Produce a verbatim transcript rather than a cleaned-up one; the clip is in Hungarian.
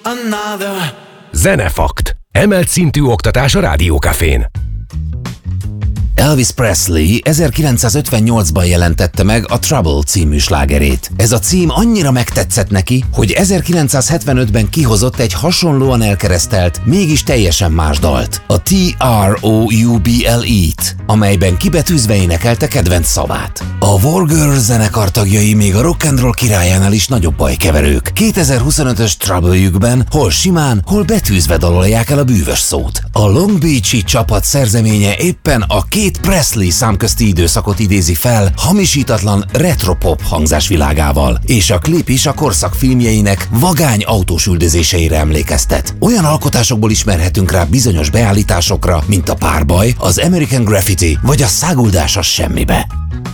another. Zenefakt. Emelt szintű oktatás a Rádiókafén. Elvis Presley ezerkilencszázötvennyolcban jelentette meg a Trouble című slágerét. Ez a cím annyira megtetszett neki, hogy ezerkilencszázhetvenötben kihozott egy hasonlóan elkeresztelt, mégis teljesen más dalt, a T R O U B L E-t, amelyben kibetűzve énekelte kedvenc szavát. A War Girls zenekar tagjai még a rock and roll királyánál is nagyobb bajkeverők. kétezer-huszonötös Trouble-jükben hol simán, hol betűzve dalolják el a bűvös szót. A Long Beach-i csapat szerzeménye éppen a két Presley számközti időszakot idézi fel hamisítatlan retropop hangzásvilágával, és a klip is a korszak filmjeinek vagány autós üldözéseire emlékeztet. Olyan alkotásokból ismerhetünk rá bizonyos beállításokra, mint a Párbaj, az American Graffiti vagy a Száguldás a semmibe.